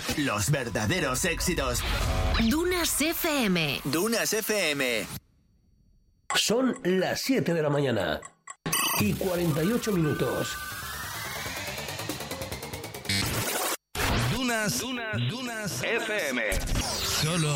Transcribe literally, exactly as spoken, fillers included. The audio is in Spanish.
Los verdaderos éxitos. Dunas F M. Dunas F M. Son las siete de la mañana y cuarenta y ocho minutos. Dunas, Dunas, Dunas F M. Solo